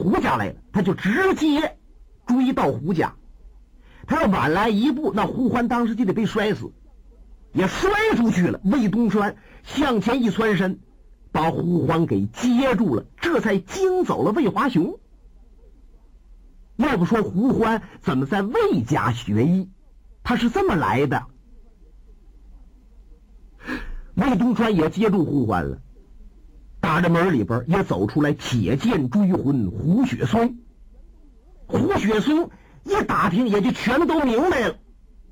胡家来了，他就直接追到胡家。他要晚来一步，那胡欢当时就得被摔死，也摔出去了。魏东川向前一窜身，把胡欢给接住了，这才惊走了魏华雄。要不说胡欢怎么在魏家学艺，他是这么来的。魏东川也接住胡欢了，大着门里边也走出来铁剑追魂胡雪松。胡雪松一打听也就全都明白了。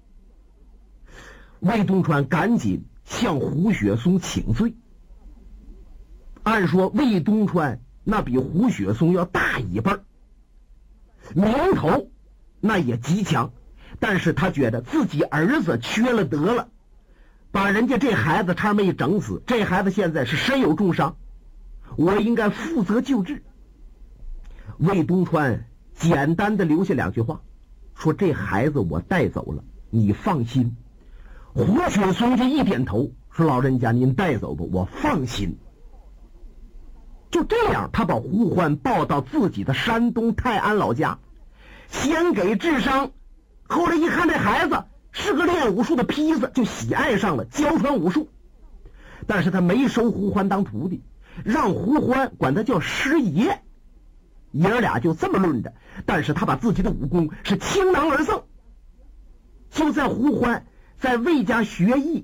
魏东川赶紧向胡雪松请罪。按说魏东川那比胡雪松要大一辈，名头那也极强，但是他觉得自己儿子缺了德了，把人家这孩子差没整死，这孩子现在是身有重伤，我应该负责救治。魏东川简单的留下2句话，说这孩子我带走了，你放心。胡雪松就一点头，说老人家您带走吧，我放心。就这样，他把胡欢抱到自己的山东泰安老家，先给治伤，后来一看这孩子是个练武术的坯子，就喜爱上了教传武术。但是他没收胡欢当徒弟，让胡欢管他叫师爷，爷儿俩就这么论着。但是他把自己的武功是倾囊而赠。就在胡欢在魏家学艺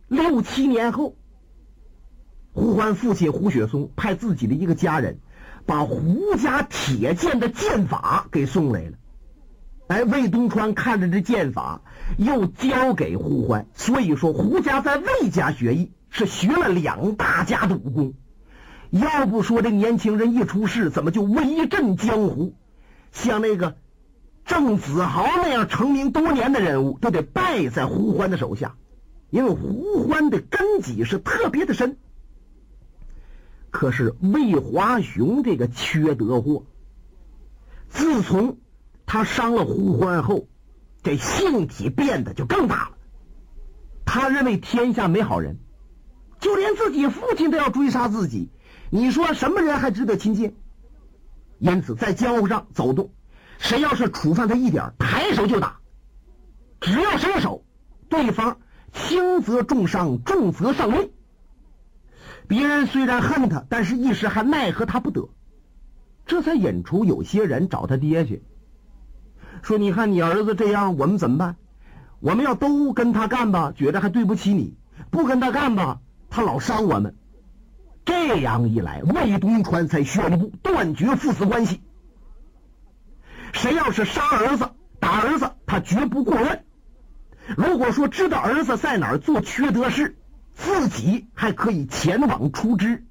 6、7年后，胡欢父亲胡雪松派自己的一个家人把胡家铁剑的剑法给送来了。魏东川看着这剑法又交给胡欢，所以说胡家在魏家学艺是学了2大家的武功。要不说这年轻人一出世怎么就威震江湖，像那个郑子豪那样成名多年的人物都得败在胡欢的手下，因为胡欢的根基是特别的深。可是魏华雄这个缺德货，自从他伤了胡欢后，这性体变得就更大了。他认为天下没好人，就连自己父亲都要追杀自己，你说什么人还值得亲近？因此在江湖上走动，谁要是触犯他一点，抬手就打，只要伸手，对方轻则重伤，重则上位。别人虽然恨他，但是一时还奈何他不得，这才引出有些人找他爹去，说你看你儿子这样，我们怎么办？我们要都跟他干吧，觉得还对不起你；不跟他干吧，他老伤我们。这样一来，魏东川才宣布断绝父子关系。谁要是杀儿子、打儿子，他绝不过问。如果说知道儿子在哪儿做缺德事，自己还可以前往除之。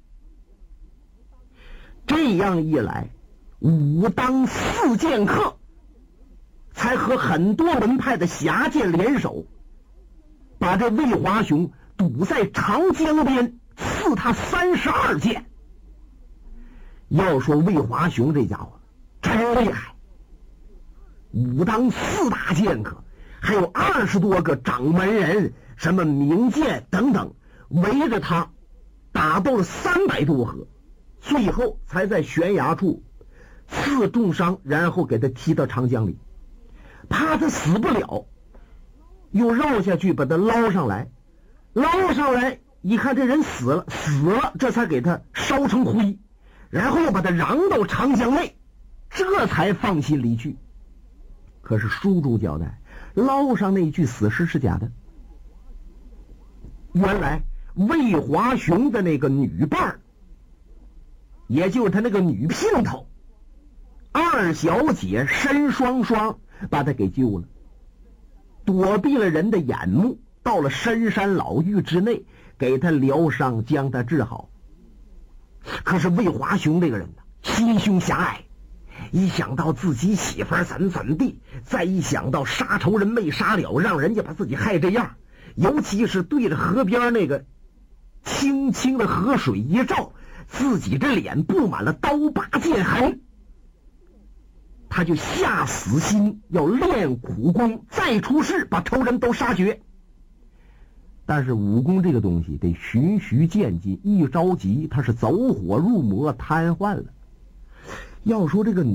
这样一来，武当4剑客才和很多门派的侠剑联手，把这魏华雄堵在长江边，刺他32剑。要说魏华雄这家伙真厉害，武当4大剑客，还有20多个掌门人，什么名剑等等，围着他打斗了300多合，最后才在悬崖处刺重伤，然后给他踢到长江里，怕他死不了，又绕下去把他捞上来，一看这人死了，这才给他烧成灰，然后又把他扔到长江内，这才放心离去。可是书中交代，捞上那具死尸是假的。原来魏华雄的那个女伴，也就是他那个女姘头2小姐申双双，把他给救了，躲避了人的眼目，到了深山老峪之内，给他疗伤，将他治好。可是魏华雄这个人呢，心胸狭隘，一想到自己媳妇儿怎么地，再一想到杀仇人没杀了，让人家把自己害这样，尤其是对着河边那个清清的河水一照，自己这脸布满了刀疤剑痕，他就下死心要练苦功，再出世把仇人都杀绝。但是武功这个东西得循序渐进，一着急他是走火入魔，瘫痪了。要说这个